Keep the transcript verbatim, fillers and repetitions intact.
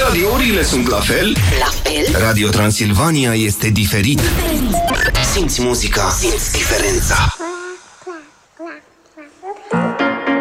radiourile sunt la fel. La fel? Radio Transilvania este diferit. Simți muzica, simți diferența.